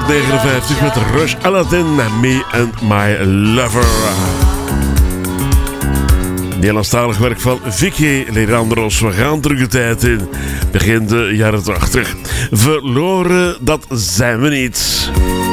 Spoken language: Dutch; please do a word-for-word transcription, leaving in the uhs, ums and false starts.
negenenvijftig met Rush Aladdin, Me and My Lover. Nederlandstalig werk van Vicky Leandros. We gaan terug de tijd in. Begin de jaren tachtig. Verloren, dat zijn we niet.